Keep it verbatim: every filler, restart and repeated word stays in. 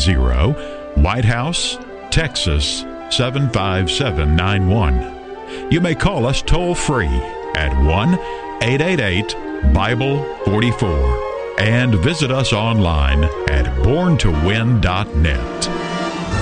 zero, White House, Texas seven five seven nine one. You may call us toll-free at one eight eight eight Bible forty-four and visit us online at born to win dot net.